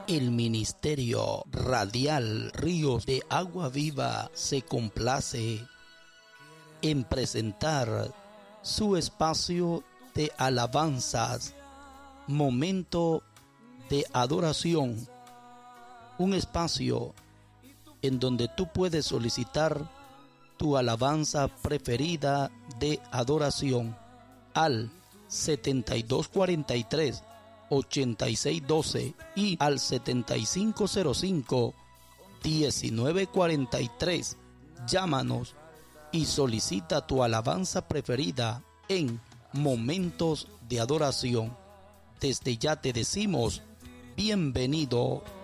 El Ministerio Radial Ríos de Agua Viva se complace en presentar su espacio de alabanzas, momento de adoración, un espacio en donde tú puedes solicitar tu alabanza preferida de adoración al 7243-8612 y al 7505-1943. Llámanos y solicita tu alabanza preferida en momentos de adoración. Desde ya te decimos bienvenido